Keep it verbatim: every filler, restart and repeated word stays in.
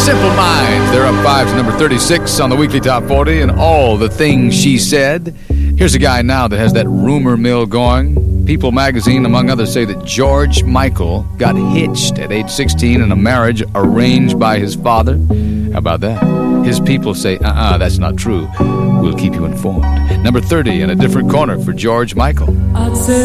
Simple Minds. They're up five to number thirty-six on the weekly top forty, and all the things she said. Here's a guy now that has that rumor mill going. People magazine, among others, say that George Michael got hitched at age sixteen in a marriage arranged by his father. How about that? His people say, uh-uh, that's not true. We'll keep you informed. Number thirty in a different corner for George Michael.